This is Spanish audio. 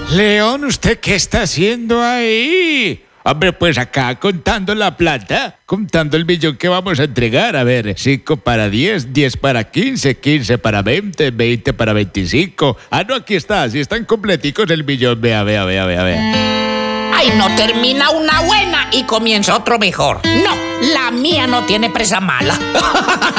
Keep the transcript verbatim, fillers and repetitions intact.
León, ¿usted qué está haciendo ahí? Hombre, pues acá contando la plata, contando el millón que vamos a entregar. A ver, cinco para diez, diez para quince, quince para veinte, veinte para veinticinco. Ah, no, aquí está, así están completicos el millón. Vea, vea, vea, vea, vea. Ay, no termina una buena y comienza otro mejor. No, la mía no tiene presa mala.